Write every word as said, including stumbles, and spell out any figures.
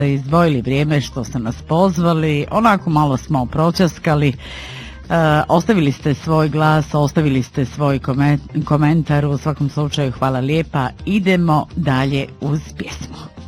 izdvojili vrijeme što ste nas pozvali. Onako malo smo pročaskali. E, ostavili ste svoj glas, ostavili ste svoj komentar. U svakom slučaju hvala lijepa. Idemo dalje uz pjesmu.